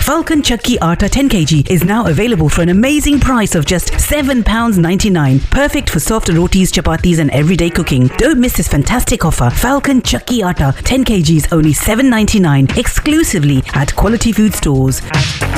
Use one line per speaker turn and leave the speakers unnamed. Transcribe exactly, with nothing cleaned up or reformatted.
Falcon Chakki Atta ten kilograms is now available for an amazing price of just seven pounds ninety-nine. Perfect for soft rotis, chapatis and everyday cooking. Don't miss this fantastic offer. Falcon Chakki Atta ten kilograms, only seven ninety-nine, exclusively at Quality Food Stores.